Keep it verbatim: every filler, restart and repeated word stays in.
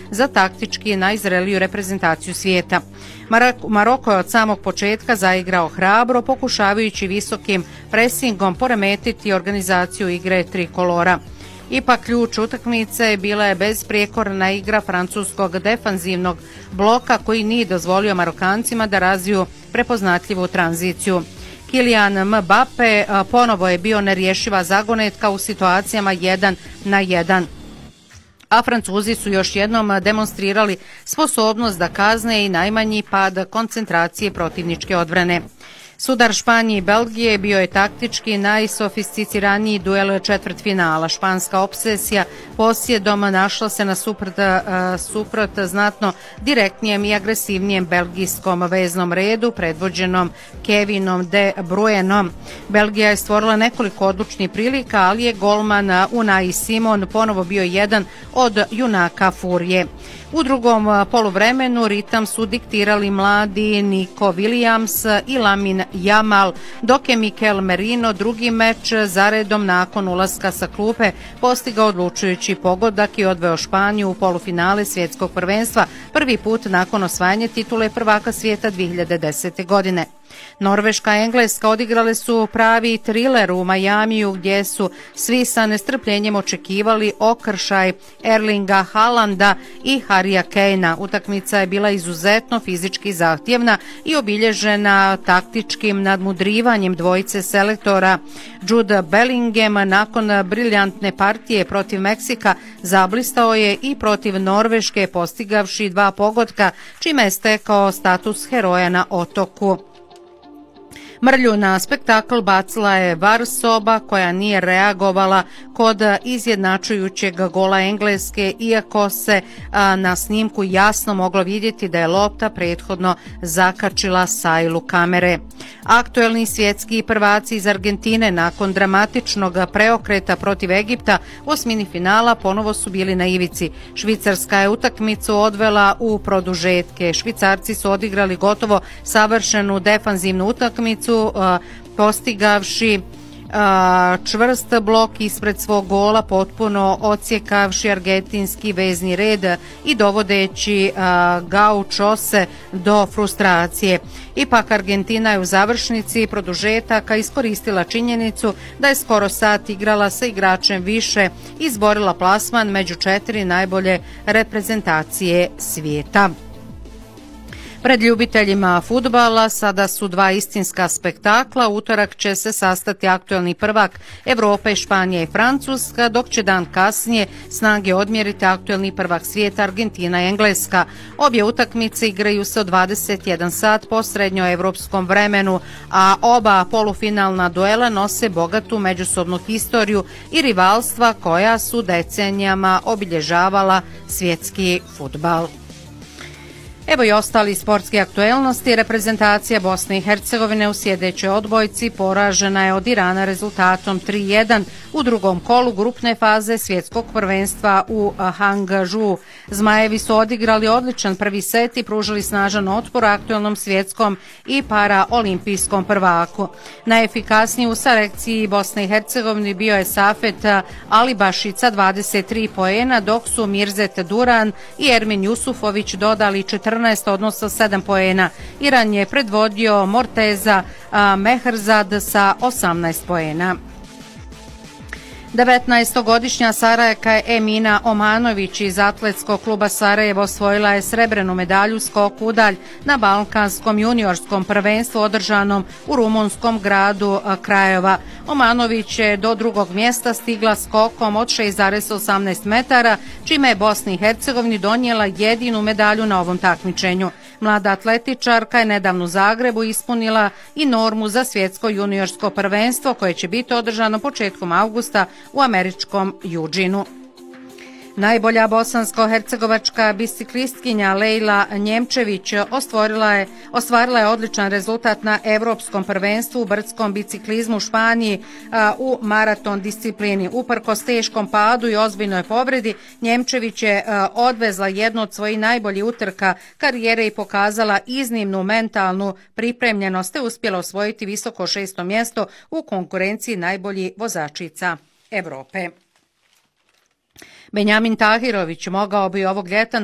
za taktički najzreliju reprezentaciju svijeta. Maroko je od samog početka zaigrao hrabro, pokušavajući visokim presingom poremetiti organizaciju igre trikolora. Ipak ključ utakmice bila je bezprijekorna igra francuskog defanzivnog bloka koji nije dozvolio Marokancima da razviju prepoznatljivu tranziciju. Kylian Mbappé ponovo je bio nerješiva zagonetka u situacijama jedan na jedan. A Francuzi su još jednom demonstrirali sposobnost da kazne i najmanji pad koncentracije protivničke odbrane. Sudar Španije i Belgije bio je taktički najsofisticiraniji duel četvrtfinala. Španska obsesija posjedom našla se na suprot, suprot znatno direktnijem i agresivnijem belgijskom veznom redu predvođenom Kevinom De Bruyneom. Belgija je stvorila nekoliko odlučnih prilika, ali je golman Unai Simon ponovo bio jedan od junaka Furije. U drugom poluvremenu ritam su diktirali mladi Nico Williams i Lamine Yamal, dok je Mikel Merino drugi meč zaredom nakon ulaska sa klupe postigao odlučujući pogodak i odveo Španiju u polufinale svjetskog prvenstva prvi put nakon osvajanja titule prvaka svijeta dvije hiljade desete. godine. Norveška i Engleska odigrale su pravi triler u Majamiju gdje su svi sa nestrpljenjem očekivali okršaj Erlinga Haalanda i Harrya Kanea. Utakmica je bila izuzetno fizički zahtjevna i obilježena taktičkim nadmudrivanjem dvojice selektora. Jude Bellingham nakon briljantne partije protiv Meksika zablistao je i protiv Norveške postigavši dva pogotka, čime je stekao status heroja na otoku. Mrlju na spektakl bacila je V A R soba koja nije reagovala kod izjednačujućeg gola Engleske, iako se a, na snimku jasno moglo vidjeti da je lopta prethodno zakačila sajlu kamere. Aktuelni svjetski prvaci iz Argentine nakon dramatičnog preokreta protiv Egipta u osmini finala ponovo su bili na ivici. Švicarska je utakmicu odvela u produžetke. Švicarci su odigrali gotovo savršenu defanzivnu utakmicu, postigavši čvrst blok ispred svog gola, potpuno odsjekavši argentinski vezni red i dovodeći gaučose do frustracije. Ipak Argentina je u završnici produžetaka iskoristila činjenicu da je skoro sat igrala sa igračem više i izborila plasman među četiri najbolje reprezentacije svijeta. Pred ljubiteljima fudbala sada su dva istinska spektakla. Utorak će se sastati aktuelni prvak Evrope, Španija i Francuska, dok će dan kasnije snage odmjeriti aktuelni prvak svijeta Argentina i Engleska. Obje utakmice igraju se od dvadeset jedan sat po srednjoevropskom vremenu, a oba polufinalna duela nose bogatu međusobnu historiju i rivalstva koja su decenijama obilježavala svjetski fudbal. Evo i ostali sportski aktuelnosti. Reprezentacija Bosne i Hercegovine u sljedećoj odbojci poražena je od Irana rezultatom tri jedan u drugom kolu grupne faze svjetskog prvenstva u Hangžou. Zmajevi su odigrali odličan prvi set i pružili snažan otpor aktuelnom svjetskom i paraolimpijskom prvaku. Najefikasniji u selekciji Bosne i Hercegovine bio je Safet Alibašica dvadeset tri poena, dok su Mirzet Duran i Ermin Jusufović dodali četrnaest odnosno sedam poena. Iran je predvodio Morteza Mehrzad sa osamnaest poena. devetnaestogodišnja Sarajevka Emina Omanović iz atletskog kluba Sarajevo osvojila je srebrenu medalju skoku udalj na balkanskom juniorskom prvenstvu održanom u rumunskom gradu Krajeva. Omanović je do drugog mjesta stigla skokom od šest zarez osamnaest metara, čime je Bosni i Hercegovini donijela jedinu medalju na ovom takmičenju. Mlada atletičarka je nedavno u Zagrebu ispunila i normu za svjetsko juniorsko prvenstvo koje će biti održano početkom avgusta u američkom Eugenu. Najbolja bosansko-hercegovačka biciklistkinja Lejla Njemčević ostvarila je, ostvarila je odličan rezultat na Evropskom prvenstvu u brdskom biciklizmu u Španiji a, u maraton disciplini. Uprkos teškom padu i ozbiljnoj povredi, Njemčević je a, odvezla jednu od svojih najboljih utrka karijere i pokazala iznimnu mentalnu pripremljenost te uspjela osvojiti visoko šesto mjesto u konkurenciji najboljih vozačica Evrope. Benjamin Tahirović mogao bi ovog ljeta